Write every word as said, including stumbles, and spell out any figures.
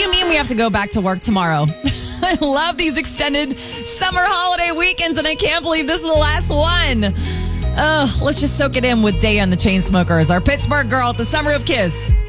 you mean we have to go back to work tomorrow? I love these extended summer holiday weekends, and I can't believe this is the last one. Oh, let's just soak it in with Day and the Chainsmokers, our Pittsburgh girl at the Summer of Kiss.